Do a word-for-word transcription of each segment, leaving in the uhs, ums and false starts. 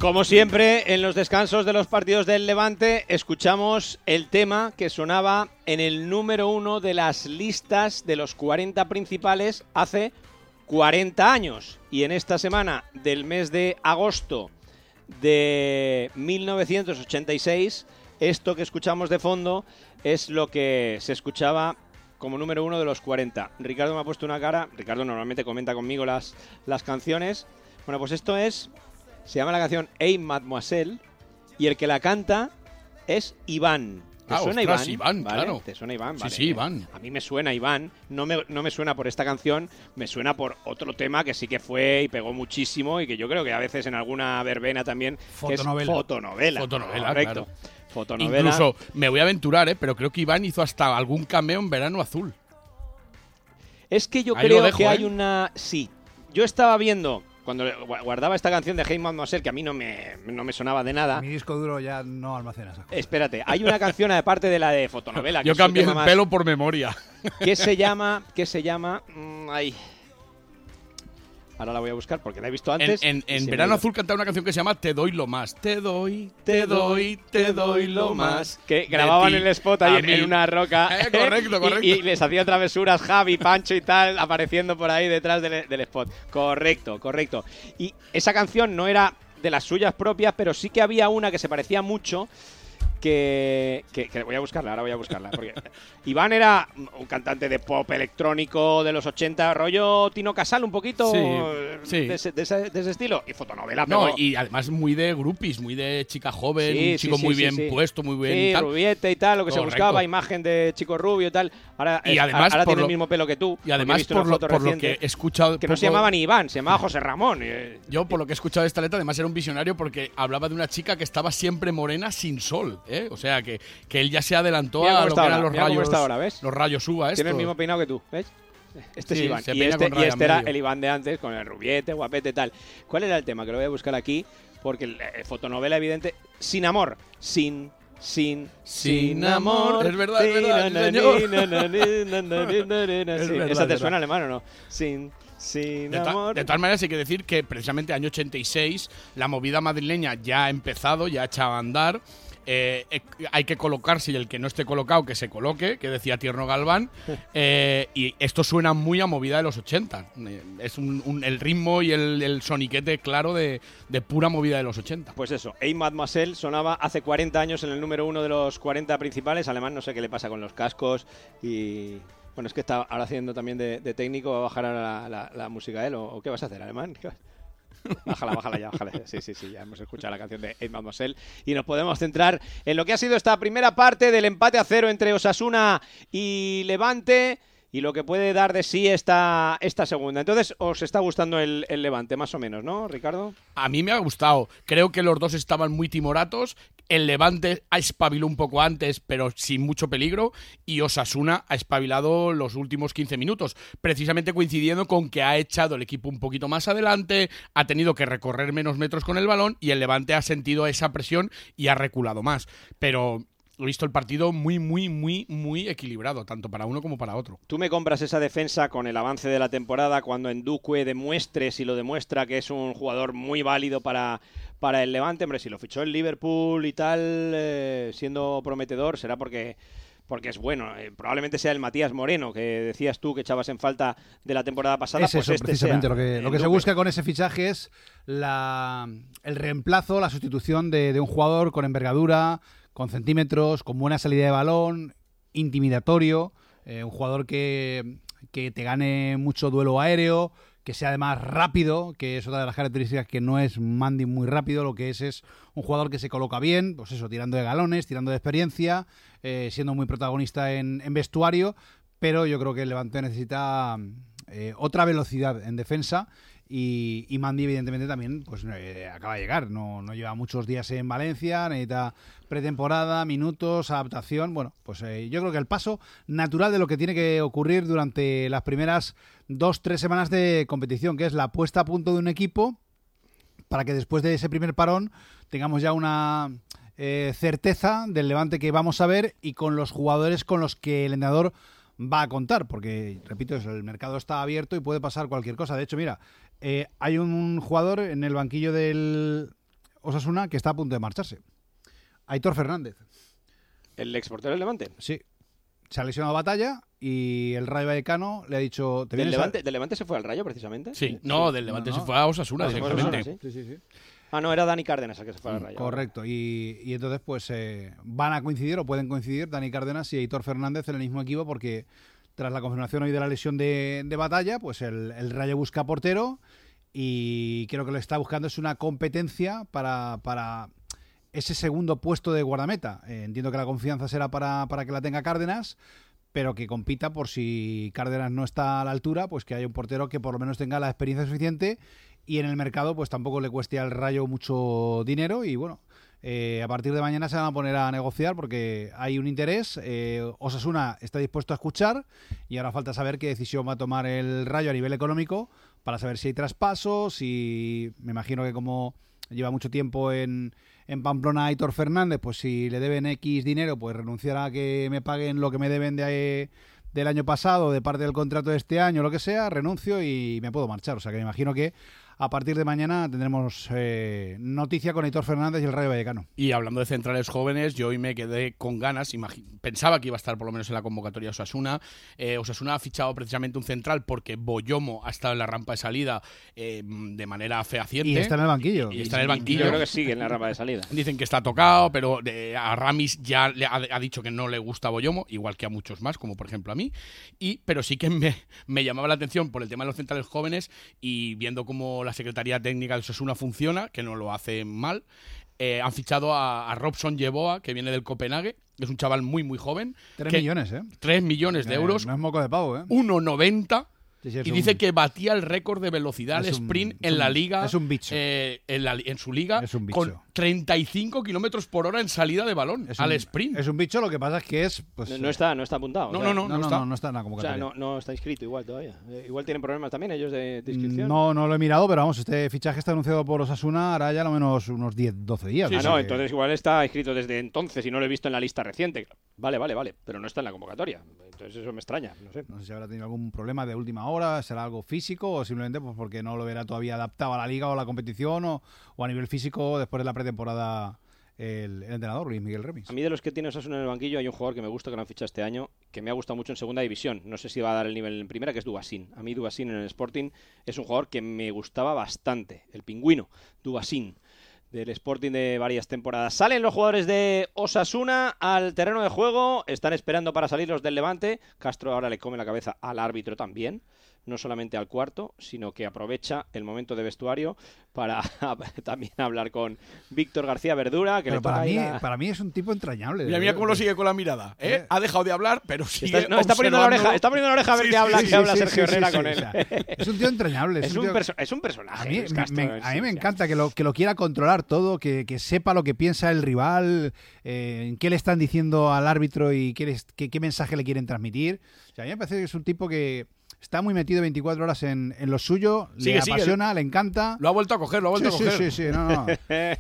Como siempre, en los descansos de los partidos del Levante, escuchamos el tema que sonaba en el número uno de las listas de los cuarenta principales hace cuarenta años. Y en esta semana del mes de agosto de mil novecientos ochenta y seis, esto que escuchamos de fondo es lo que se escuchaba como número uno de los cuarenta. Ricardo me ha puesto una cara. Ricardo normalmente comenta conmigo las, las canciones. Bueno, pues esto es... Se llama la canción Hey Mademoiselle y el que la canta es Iván. ¿Te ah, suena ostras, Iván? Iván, ¿Vale? claro. ¿Te suena Iván? Vale. Sí, sí, Iván. A mí me suena Iván. No me, no me suena por esta canción, me suena por otro tema que sí que fue y pegó muchísimo y que yo creo que a veces en alguna verbena también... Fotonovela. Que es fotonovela. Fotonovela, correcto. claro. Fotonovela. Incluso, me voy a aventurar, ¿eh? pero creo que Iván hizo hasta algún cameo en Verano Azul. Es que yo Ahí creo lo dejo, que ¿eh? hay una... Sí, yo estaba viendo... Cuando guardaba esta canción de Hey Mademoiselle, que a mí no me, no me sonaba de nada. Mi disco duro ya no almacena esas cosas. Espérate, hay una canción aparte de la de fotonovela. Que Yo es un cambié tema el más, pelo por memoria. que se llama, que se llama, mmm, ay, ahora la voy a buscar porque la he visto En, antes. en, y en se me Verano ha ido. Azul cantaba una canción que se llama Te doy lo más. Te doy, Te doy, te doy lo más. Que grababan ti el spot ahí a en, mí. en una roca. Eh, correcto, Y- correcto. Y, les hacía travesuras Javi, Pancho y tal, apareciendo por ahí detrás del, del spot. Correcto, correcto. Y esa canción no era de las suyas propias, pero sí que había una que se parecía mucho. Que, que, que voy a buscarla, ahora voy a buscarla. Porque Iván era un cantante de pop electrónico de los ochenta, rollo Tino Casal, un poquito Sí, eh, sí. De, ese, de, ese, de ese estilo. Y fotonovela, No, pero... y además muy de groupies, muy de chica joven, Sí, un sí, chico sí, muy sí, bien sí. puesto, muy bien Sí, y tal. rubiete y tal, lo que se Correcto. buscaba, imagen de chico rubio y tal. Ahora, Y es- además, ahora por tiene lo- el mismo pelo que tú. Y además, porque he visto por una lo, foto por lo reciente que he escuchado... que no se poco- llamaba ni Iván, se llamaba José Ramón. eh. Yo, por lo que he escuchado de esta letra, además era un visionario porque hablaba de una chica que estaba siempre morena sin sol, ¿eh? O sea, que, que él ya se adelantó Mira a cómo lo está que ahora, eran los mira cómo rayos, está ahora, ¿ves? los rayos U V A. Tiene el esto. mismo peinado que tú, ¿ves? Este Sí, es Iván. se Y peina este, con y raya este era medio. el Iván de antes, con el rubiete, guapete y tal. ¿Cuál era el tema? Que lo voy a buscar aquí, porque el, eh, fotonovela evidente. Sin amor. Sin... Sin, Sin amor. Es verdad, es verdad, sí, señor. Es Sí, verdad, ¿esa es te verdad. suena alemán o no? Sin, sin De, ta- amor. de todas maneras, hay que decir que precisamente año ochenta y seis la movida madrileña ya ha empezado, ya ha echado a andar. Eh, eh, hay que colocarse y el que no esté colocado que se coloque, que decía Tierno Galván. Eh, y esto suena muy a movida de los ochenta. Eh, es un, un- el ritmo y el, el soniquete claro de, de pura movida de los ochenta. Pues eso, Hey Mademoiselle sonaba hace cuarenta años en el número uno de los cuarenta principales. Además, no sé qué le pasa con los cascos y... Bueno, es que está ahora haciendo también de, de técnico. ¿Va a bajar ahora la, la, la música él o, o qué vas a hacer, Alemán? Bájala, bájala ya, bájala. Sí, sí, sí, ya hemos escuchado la canción de Hey Mademoiselle y nos podemos centrar en lo que ha sido esta primera parte del empate a cero entre Osasuna y Levante y lo que puede dar de sí esta, esta segunda. Entonces, ¿os está gustando el, el Levante, más o menos, no, Ricardo? A mí me ha gustado. Creo que los dos estaban muy timoratos. El Levante ha espabilado un poco antes, pero sin mucho peligro. Y Osasuna ha espabilado los últimos quince minutos, precisamente coincidiendo con que ha echado el equipo un poquito más adelante, ha tenido que recorrer menos metros con el balón y el Levante ha sentido esa presión y ha reculado más. Pero he visto el partido muy, muy, muy, muy equilibrado, tanto para uno como para otro. ¿Tú me compras esa defensa con el avance de la temporada cuando Ndukwe demuestre, si lo demuestra, que es un jugador muy válido para, para el Levante? Hombre, si lo fichó el Liverpool y tal, eh, siendo prometedor, será porque... porque es bueno. Eh, probablemente sea el Matías Moreno, que decías tú que echabas en falta de la temporada pasada. Es pues eso, este precisamente. sea Lo que, lo que se Ndukwe. busca con ese fichaje es la, el reemplazo, la sustitución de, de un jugador con envergadura, con centímetros, con buena salida de balón, intimidatorio, eh, un jugador que, que te gane mucho duelo aéreo, que sea además rápido, que es otra de las características, que no es Mandy muy rápido, lo que es es un jugador que se coloca bien, pues eso, tirando de galones, tirando de experiencia, eh, siendo muy protagonista en, en vestuario, pero yo creo que el Levante necesita eh, otra velocidad en defensa. Y, y Mandy, evidentemente, también pues eh, acaba de llegar. No, no lleva muchos días en Valencia, necesita pretemporada, minutos, adaptación. Bueno, pues eh, yo creo que el paso natural de lo que tiene que ocurrir durante las primeras dos, tres semanas de competición, que es la puesta a punto de un equipo para que después de ese primer parón tengamos ya una eh, certeza del Levante que vamos a ver y con los jugadores con los que el entrenador va a contar, porque, repito, el mercado está abierto y puede pasar cualquier cosa. De hecho, mira, eh, hay un jugador en el banquillo del Osasuna que está a punto de marcharse. Aitor Fernández. ¿El exportero del Levante? Sí. Se ha lesionado Batalla y el Rayo Vallecano le ha dicho... ¿te ¿Del Levante, a... ¿Del Levante se fue al Rayo, precisamente? Sí, no, del Levante no, no. se fue a Osasuna, directamente. ¿Sí? Sí, sí, sí. Ah, no, era Dani Cárdenas el que se fue al Rayo. Correcto. Y, y entonces, pues, eh, van a coincidir o pueden coincidir Dani Cárdenas y Aitor Fernández en el mismo equipo porque tras la confirmación hoy de la lesión de, de Batalla, pues el, el Rayo busca portero y creo que lo que está buscando es una competencia para... para ese segundo puesto de guardameta. Eh, entiendo que la confianza será para, para que la tenga Cárdenas, pero que compita por si Cárdenas no está a la altura, pues que haya un portero que por lo menos tenga la experiencia suficiente y en el mercado pues tampoco le cueste al Rayo mucho dinero y bueno, eh, a partir de mañana se van a poner a negociar porque hay un interés, eh, Osasuna está dispuesto a escuchar y ahora falta saber qué decisión va a tomar el Rayo a nivel económico para saber si hay traspasos y me imagino que como lleva mucho tiempo en, en Pamplona Aitor Fernández, pues si le deben X dinero, pues renunciar a que me paguen lo que me deben de, del año pasado, de parte del contrato de este año, lo que sea, renuncio y me puedo marchar. O sea que me imagino que a partir de mañana tendremos eh, noticia con Aitor Fernández y el Rayo Vallecano. Y hablando de centrales jóvenes, yo hoy me quedé con ganas, pensaba que iba a estar por lo menos en la convocatoria Osasuna. Eh, Osasuna ha fichado precisamente un central porque Boyomo ha estado en la rampa de salida eh, de manera fehaciente. Y está en el banquillo. Y, y está en el banquillo. Yo creo que sigue en la rampa de salida. Dicen que está tocado, pero eh, a Ramis ya le ha, ha dicho que no le gusta Boyomo, igual que a muchos más, como por ejemplo a mí. Y, pero sí que me, me llamaba la atención por el tema de los centrales jóvenes y viendo cómo la Secretaría Técnica de Osasuna funciona, que no lo hace mal. Eh, han fichado a, a Robson Yeboah, que viene del Copenhague, que es un chaval muy, muy joven. Tres millones, ¿eh? Tres millones de eh, euros. No es moco de pavo, ¿eh? uno noventa. Sí, sí, y un... dice que batía el récord de velocidad al sprint un, en un, la liga. Es un bicho. Eh, en, la, en su liga. Es un bicho. Con treinta y cinco kilómetros por hora en salida de balón es al un, sprint. Es un bicho, lo que pasa es que es... Pues, no, no, está, no está apuntado. No, o sea, no, no, no, no, no, está. no, no está en la convocatoria. O sea, no, no está inscrito igual todavía. Eh, igual tienen problemas también ellos de, de inscripción. No, no lo he mirado, pero vamos, este fichaje está anunciado por Osasuna hará ya lo menos unos diez, doce días. Sí, ¿no? ah, no, que... entonces igual está inscrito desde entonces y no lo he visto en la lista reciente. Vale, vale, vale, pero no está en la convocatoria. Entonces eso me extraña, no sé. No sé si habrá tenido algún problema de última hora, será algo físico o simplemente pues porque no lo verá todavía adaptado a la liga o a la competición o, o a nivel físico después de la pretemporada el, el entrenador Luis Miguel Remis. A mí de los que tiene Osasuna en el banquillo hay un jugador que me gusta, que lo han fichado este año, que me ha gustado mucho en segunda división. No sé si va a dar el nivel en primera, que es Dubasín. A mí Dubasín en el Sporting es un jugador que me gustaba bastante. El pingüino, Dubasín, del Sporting de varias temporadas. Salen los jugadores de Osasuna al terreno de juego, están esperando para salir los del Levante. Castro ahora le come la cabeza al árbitro también, no solamente al cuarto, sino que aprovecha el momento de vestuario para también hablar con Víctor García Verdura, que pero le para mí, la... para mí es un tipo entrañable. Mira, mira cómo lo sigue con la mirada, ¿eh? ¿Eh? Ha dejado de hablar, pero sigue está, no, está poniendo la oreja, está poniendo la oreja a ver sí, qué habla, sí, qué habla sí, Sergio sí, Herrera sí, con sí, él. O sea, es un tío entrañable. Es, es, un, un, tío... perso es un personaje. A mí, Castro, me, a mí me encanta que lo, que lo quiera controlar todo, que, que sepa lo que piensa el rival, eh, qué le están diciendo al árbitro y qué, qué, qué mensaje le quieren transmitir. O sea, a mí me parece que es un tipo que está muy metido veinticuatro horas en, en lo suyo, sigue, le apasiona, sigue. Le encanta. Lo ha vuelto a coger, lo ha vuelto sí, a coger. Sí, sí, sí, no, no.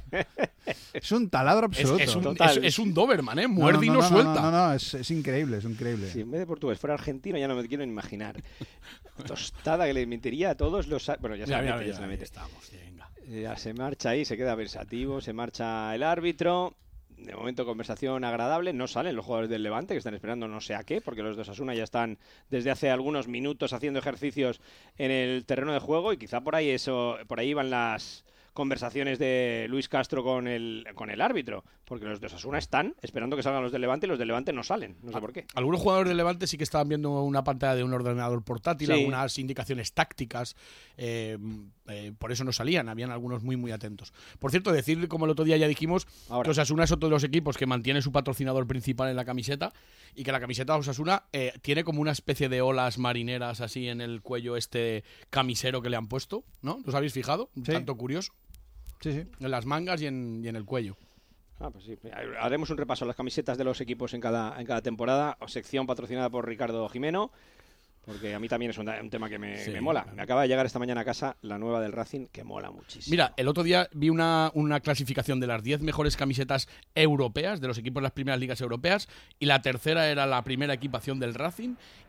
Es un taladro absoluto. Es, es, un, es, es un Doberman, ¿eh? Muerde no, no, y no, no suelta. No, no, no, es, es increíble, es increíble. Si en vez de portugués fuera argentino, ya no me quiero ni imaginar. Tostada que le mentiría a todos los... Bueno, ya se ya, la mete, ya, ya, ya se la mete. Estamos, venga. Ya se marcha ahí, se queda versativo, se marcha el árbitro. De momento conversación agradable, no salen los jugadores del Levante que están esperando no sé a qué, porque los de Osasuna ya están desde hace algunos minutos haciendo ejercicios en el terreno de juego y quizá por ahí eso, por ahí van las conversaciones de Luis Castro con el con el árbitro, porque los de Osasuna están esperando que salgan los del Levante y los del Levante no salen, no sé por qué. Algunos jugadores del Levante sí que estaban viendo una pantalla de un ordenador portátil, sí. Algunas indicaciones tácticas, eh, eh, por eso no salían, habían algunos muy muy atentos. Por cierto, decir, como el otro día ya dijimos, Ahora. que Osasuna es otro de los equipos que mantiene su patrocinador principal en la camiseta y que la camiseta de Osasuna eh, tiene como una especie de olas marineras así en el cuello este camisero que le han puesto, ¿no? ¿Os habéis fijado? Un sí. tanto curioso. Sí, sí. En las mangas y en, y en el cuello. Ah, pues sí. Haremos un repaso a las camisetas de los equipos en cada, en cada temporada. Sección patrocinada por Ricardo Jimeno, porque a mí también es un, un tema que me, sí, me mola. Me acaba de llegar esta mañana a casa la nueva del Racing, que mola muchísimo. Mira, el otro día vi una, una clasificación de las diez mejores camisetas europeas, de los equipos de las primeras ligas europeas, y la tercera era la primera equipación del Racing,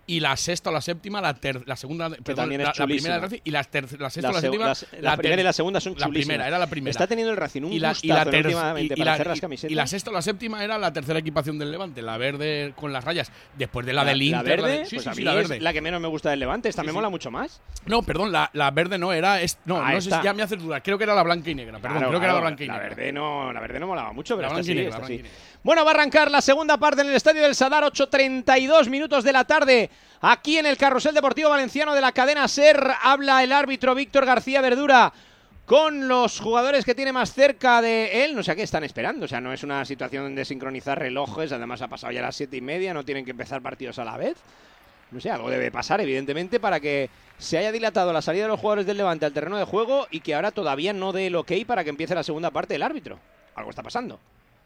y la sexta o la séptima, la, ter, la segunda, perdón, también la, es la primera chulísima. y la, ter, la sexta La o la seg- séptima. las- la primera y la segunda son La chulísimas. primera, era la primera. Está teniendo el Racing un y la, gustazo y la, ¿no? ter- últimamente y- y para la- hacer las y- camisetas. y la sexta o la séptima era la tercera equipación del Levante, la verde con las rayas. Después de la, la, del Inter. la verde, de- sí, pues sí, a sí, mí la es verde. la que menos me gusta del Levante. Esta Sí, me sí. mola mucho más. No, perdón, la, la verde no era. Es, no, Ah, no sé esta. si ya me hace dudar. Creo que era la blanca y negra. Perdón, Claro, creo que claro, era la blanca y la negra. verde no, la verde no molaba mucho, pero La esta blanca y sí, negra, esta la sí. blanca y negra. Bueno, va a arrancar la segunda parte en el Estadio del Sadar, ocho treinta y dos minutos de la tarde. Aquí en el Carrusel Deportivo Valenciano de la cadena SER habla el árbitro Víctor García Verdura con los jugadores que tiene más cerca de él. No sé a qué están esperando, o sea, no es una situación de sincronizar relojes, además ha pasado ya las siete y media, no tienen que empezar partidos a la vez. No sé, algo debe pasar, evidentemente, para que se haya dilatado la salida de los jugadores del Levante al terreno de juego y que ahora todavía no dé el ok para que empiece la segunda parte del árbitro. Algo está pasando.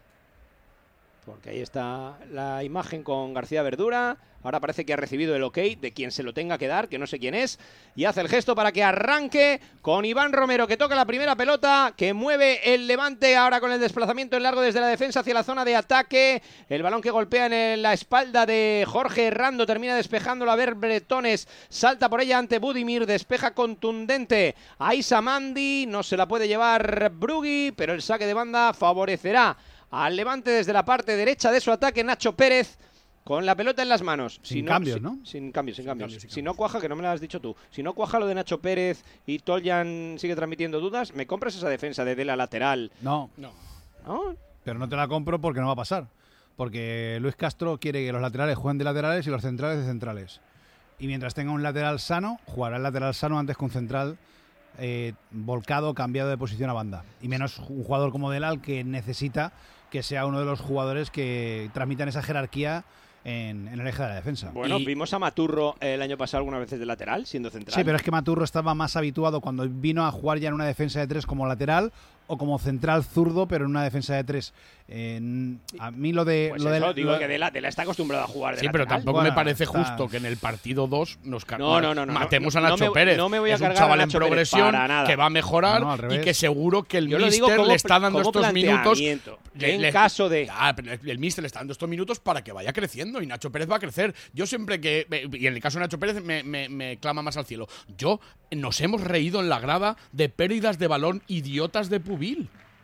Porque ahí está la imagen con García Verdura. Ahora parece que ha recibido el ok de quien se lo tenga que dar, que no sé quién es. Y hace el gesto para que arranque con Iván Romero, que toca la primera pelota, que mueve el Levante ahora con el desplazamiento en largo desde la defensa hacia la zona de ataque. El balón que golpea en la espalda de Jorge Herrando, termina despejándolo a ver Bretones. Salta por ella ante Budimir, despeja contundente a Isa Mandi. No se la puede llevar Brugui, pero el saque de banda favorecerá al Levante desde la parte derecha de su ataque. Nacho Pérez con la pelota en las manos. Sin Si no, cambios, si- ¿no? Sin cambios, sin cambios. cambios, sin Si no cuaja, que no me lo has dicho tú, si no cuaja lo de Nacho Pérez y Toljan sigue transmitiendo dudas, ¿me compras esa defensa de Dela lateral? No, No. ¿No? pero no te la compro porque no va a pasar. Porque Luis Castro quiere que los laterales jueguen de laterales y los centrales de centrales. Y mientras tenga un lateral sano, jugará el lateral sano antes que un central eh, volcado, cambiado de posición a banda. Y menos un jugador como Delal, que necesita que sea uno de los jugadores que transmitan esa jerarquía en, en el eje de la defensa. Bueno, Y- vimos a Maturro el año pasado algunas veces de lateral, siendo central. Sí, pero es que Maturro estaba más habituado cuando vino a jugar ya en una defensa de tres como lateral o como central zurdo, pero en una defensa de tres. Eh, a mí lo de... Pues lo eso, de digo lo- que Dela, Dela está acostumbrado a jugar de Sí, pero lateral. tampoco Bueno, me parece está- justo que en el partido dos nos car- No, no, no, no, matemos no, a no Nacho me- Pérez. no me voy a es un cargar a chaval Nacho en Pérez, progresión para nada. que va a mejorar No, no, al y revés. que seguro que el Yo lo digo míster como le está dando como estos minutos. planteamiento. En caso de- Ah, pero el míster le está dando estos minutos para que vaya creciendo y Nacho Pérez va a crecer. Yo siempre que... Y en el caso de Nacho Pérez me, me- me clama más al cielo. Yo nos hemos reído en la grada de pérdidas de balón idiotas de Pubil.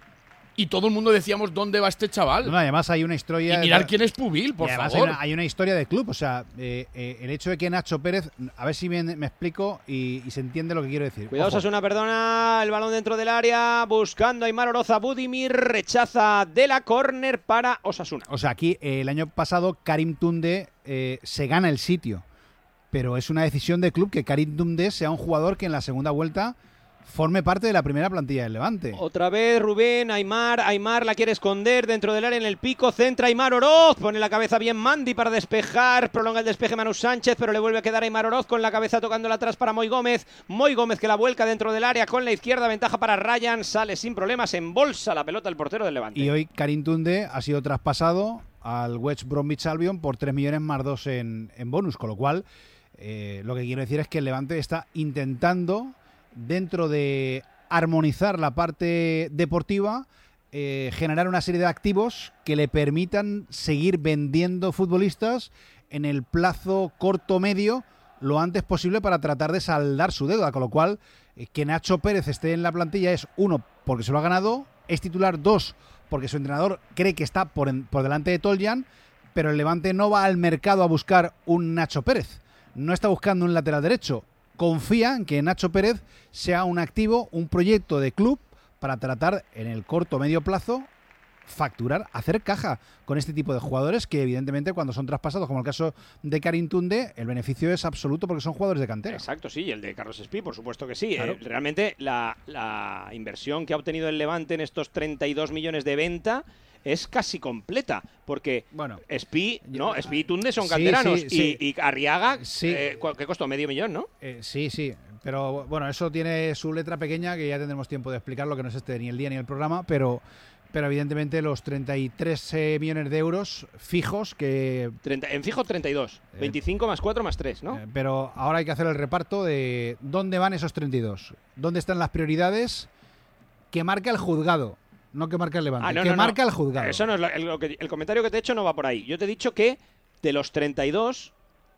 Y todo el mundo decíamos, ¿dónde va este chaval? No, además hay una historia... y mirar quién es Pubil, por y además favor. Hay una, hay una historia de club, o sea, eh, eh, el hecho de que Nacho Pérez, a ver si bien me explico y, y se entiende lo que quiero decir. Cuidado, Ojo. Osasuna, perdona, el balón dentro del área, buscando a Aimar Oroza. Budimir rechaza de la córner para Osasuna. O sea, aquí eh, el año pasado Karim Tunde eh, se gana el sitio, pero es una decisión de club que Karim Tunde sea un jugador que en la segunda vuelta forme parte de la primera plantilla del Levante. Otra vez Rubén, Aimar, Aimar la quiere esconder dentro del área en el pico, centra Aimar Oroz, pone la cabeza bien Mandi para despejar, prolonga el despeje Manu Sánchez, pero le vuelve a quedar Aimar Oroz con la cabeza tocándola atrás para Moy Gómez, Moy Gómez que la vuelca dentro del área con la izquierda, ventaja para Ryan, sale sin problemas, embolsa la pelota el portero del Levante. Y hoy Karim Tunde ha sido traspasado al West Bromwich Albion por tres millones más dos en, en bonus, con lo cual eh, lo que quiero decir es que el Levante está intentando, dentro de armonizar la parte deportiva, eh, generar una serie de activos que le permitan seguir vendiendo futbolistas en el plazo corto medio lo antes posible para tratar de saldar su deuda, con lo cual eh, que Nacho Pérez esté en la plantilla es, uno, porque se lo ha ganado, es titular, dos, porque su entrenador cree que está por, en- por delante de Toljan, pero el Levante no va al mercado a buscar un Nacho Pérez, no está buscando un lateral derecho, confía en que Nacho Pérez sea un activo, un proyecto de club para tratar en el corto o medio plazo facturar, hacer caja con este tipo de jugadores que evidentemente cuando son traspasados, como el caso de Karim Tunde, el beneficio es absoluto porque son jugadores de cantera. Exacto, sí, y el de Carlos Espí, por supuesto que sí. Claro. Eh, realmente la, la inversión que ha obtenido el Levante en estos treinta y dos millones de venta es casi completa, porque Bueno, Espí, no, yo- Espí y Tunde son Sí, canteranos sí, sí. Y, y Arriaga, Sí. eh, ¿cu- ¿qué costó? Medio millón, ¿no? eh, sí, sí, pero bueno, eso tiene su letra pequeña que ya tendremos tiempo de explicarlo, que no es este ni el día ni el programa, pero, pero evidentemente los treinta y tres eh, millones de euros fijos que... treinta, en fijo treinta y dos, Eh, veinticinco más cuatro más tres, ¿no? Eh, pero ahora hay que hacer el reparto de dónde van esos treinta y dos, dónde están las prioridades que marca el juzgado, no que marca el Levante, Ah, no, que no, no. marca el juzgado. Eso no es lo, el, lo que- el comentario que te he hecho no va por ahí. Yo te he dicho que de los treinta y dos,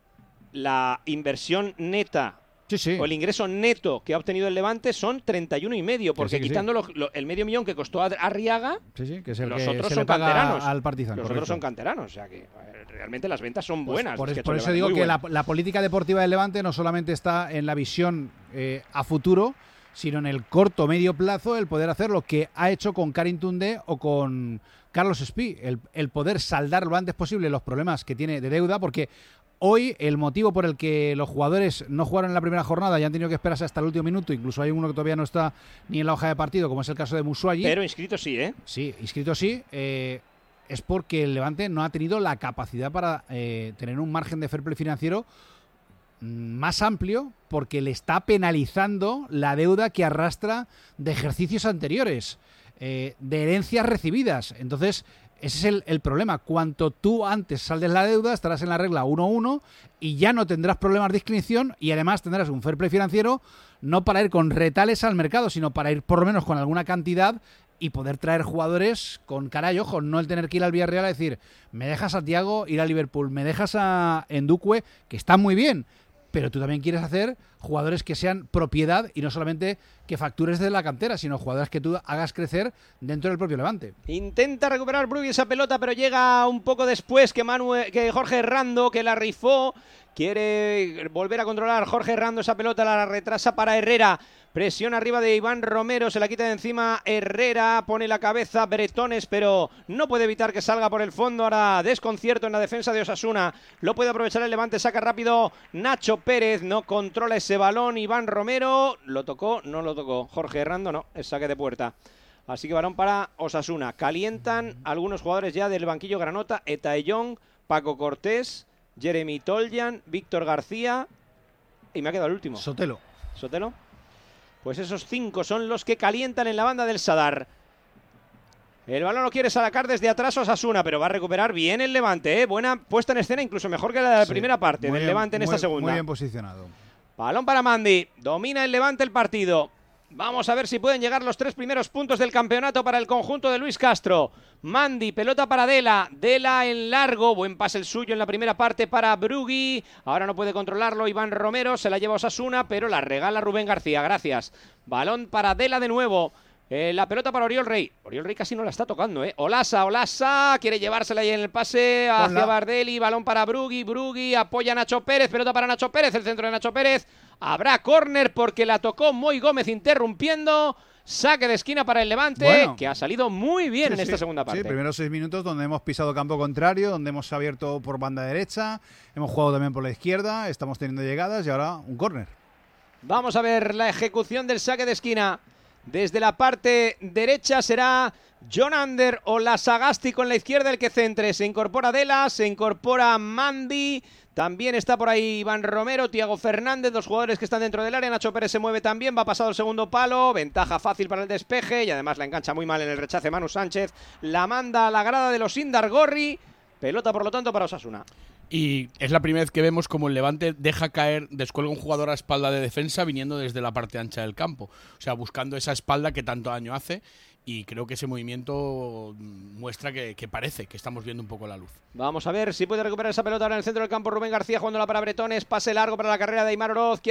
la inversión neta Sí, sí. o el ingreso neto que ha obtenido el Levante son treinta y uno y medio, porque sí, que quitando sí. lo, lo, el medio millón que costó a Arriaga, Sí, sí, que es el los que otros se son le paga canteranos. al Partizan. Los correcto. otros son canteranos, o sea que ver, realmente las ventas son Pues buenas. por, Es es- que por Levante eso digo muy que la, bueno. la política deportiva del Levante no solamente está en la visión eh, a futuro, sino en el corto medio plazo, el poder hacer lo que ha hecho con Karim Toundé o con Carlos Espí, el, el poder saldar lo antes posible los problemas que tiene de deuda, porque hoy el motivo por el que los jugadores no jugaron en la primera jornada y han tenido que esperarse hasta el último minuto, incluso hay uno que todavía no está ni en la hoja de partido, como es el caso de Musuayi. Pero inscrito sí, ¿eh? Sí, inscrito sí, eh, es porque el Levante no ha tenido la capacidad para eh, tener un margen de fair play financiero más amplio, porque le está penalizando la deuda que arrastra de ejercicios anteriores, eh, de herencias recibidas. Entonces, ese es el, el problema. Cuanto tú antes saldes la deuda, estarás en la regla uno uno y ya no tendrás problemas de inscripción y además tendrás un fair play financiero no para ir con retales al mercado, sino para ir por lo menos con alguna cantidad y poder traer jugadores con cara y ojo, no el tener que ir al Villarreal a decir, me dejas a Thiago ir a Liverpool, me dejas a Endukwe, que está muy bien, pero tú también quieres hacer jugadores que sean propiedad y no solamente que factures de la cantera, sino jugadores que tú hagas crecer dentro del propio Levante. Intenta recuperar Brugui esa pelota, pero llega un poco después que, Manuel, que Jorge Herrando, que la rifó. Quiere volver a controlar Jorge Herrando esa pelota, la retrasa para Herrera. Presión arriba de Iván Romero, se la quita de encima Herrera, pone la cabeza Bretones, pero no puede evitar que salga por el fondo. Ahora desconcierto en la defensa de Osasuna, lo puede aprovechar el Levante, saca rápido Nacho Pérez, no controla ese balón Iván Romero, lo tocó, no lo tocó, Jorge Herrando no, es saque de puerta. Así que balón para Osasuna, calientan algunos jugadores ya del banquillo granota, Etaellón, Paco Cortés, Jeremy Toljan, Víctor García y me ha quedado el último. Sotelo. Sotelo. Pues esos cinco son los que calientan en la banda del Sadar. El balón lo quiere sacar desde atrás Osasuna, pero va a recuperar bien el Levante, ¿eh? Buena puesta en escena, incluso mejor que la de la Sí, primera parte muy del bien, Levante en muy- esta segunda. Muy bien posicionado. Balón para Mandi, domina el Levante el partido. Vamos a ver si pueden llegar los tres primeros puntos del campeonato para el conjunto de Luis Castro. Mandi, pelota para Dela, Dela en largo, buen pase el suyo en la primera parte para Brugui. Ahora no puede controlarlo Iván Romero, se la lleva Osasuna, pero la regala Rubén García, gracias. Balón para Dela de nuevo. Eh, la pelota para Oriol Rey. Oriol Rey casi no la está tocando, ¿eh? Olasa, Olasa, quiere llevársela ahí en el pase hacia Ponla. Bardelli. Balón para Brugui, Brugui apoya a Nacho Pérez. Pelota para Nacho Pérez, el centro de Nacho Pérez. Habrá córner porque la tocó Moy Gómez interrumpiendo. Saque de esquina para el Levante, Bueno. que ha salido muy bien Sí, en sí, esta segunda parte. Sí, primeros seis minutos donde hemos pisado campo contrario, donde hemos abierto por banda derecha, hemos jugado también por la izquierda, estamos teniendo llegadas y ahora un córner. Vamos a ver la ejecución del saque de esquina. Desde la parte derecha será John Ander o la Sagasti con la izquierda el que centre. Se incorpora Dela, se incorpora Mandi. También está por ahí Iván Romero, Thiago Fernández, dos jugadores que están dentro del área. Nacho Pérez se mueve también, va pasado el segundo palo. Ventaja fácil para el despeje y además la engancha muy mal en el rechace Manu Sánchez. La manda a la grada de los Indargorri. Pelota por lo tanto para Osasuna. Y es la primera vez que vemos como el Levante deja caer, descuelga un jugador a espalda de defensa viniendo desde la parte ancha del campo. O sea, buscando esa espalda que tanto daño hace. Y creo que ese movimiento muestra que, que parece que estamos viendo un poco la luz. Vamos a ver si puede recuperar esa pelota ahora en el centro del campo Rubén García jugándola para Bretones. Pase largo para la carrera de Aimar Oroz.